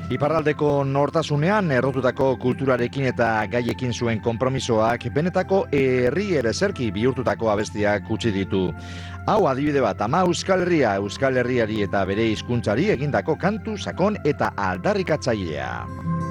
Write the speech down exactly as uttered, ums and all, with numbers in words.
Iparraldeko nortasunean errotutako kulturarekin eta gaiekin zuen konpromisoak benetako herri ereserki bihurtutako abestiak utzi ditu. Hau adibide bat, Ama Euskal Herria, Euskal Herriari eta bere hizkuntzari egindako kantu sakon eta aldarrikatzailea.